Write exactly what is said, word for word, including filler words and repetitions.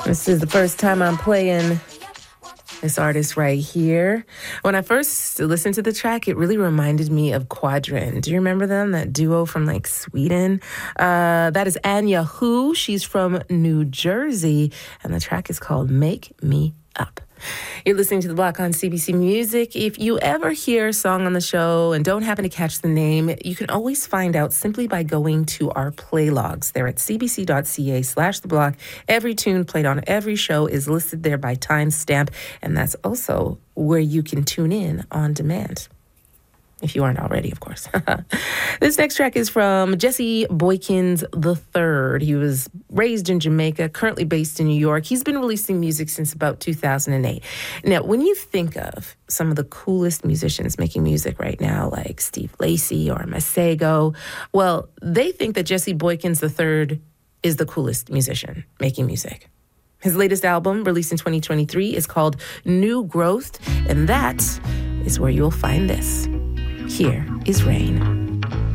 This is the first time I'm playing this artist right here. When I first listened to the track, it really reminded me of Quadrin. Do you remember them? That duo from like Sweden? Uh, that is Anya Hu. She's from New Jersey, and the track is called Make Me Up. You're listening to The Block on C B C Music. If you ever hear a song on the show and don't happen to catch the name, you can always find out simply by going to our play logs. They're at cbc.ca slash The Block. Every tune played on every show is listed there by timestamp, and that's also where you can tune in on demand. If you aren't already, of course. This next track is from Jesse Boykins the third. He was raised in Jamaica, currently based in New York. He's been releasing music since about two thousand eight. Now, when you think of some of the coolest musicians making music right now, like Steve Lacy or Masego, well, they think that Jesse Boykins the third is the coolest musician making music. His latest album, released in twenty twenty-three, is called New Growth, and that is where you'll find this. Here is Rain.